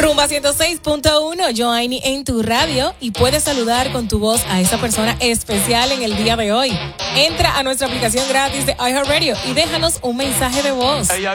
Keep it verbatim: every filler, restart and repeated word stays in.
Rumba ciento seis punto uno, Joanny en tu radio, y puedes saludar con tu voz a esa persona especial en el día de hoy. Entra a nuestra aplicación gratis de iHeartRadio y déjanos un mensaje de voz.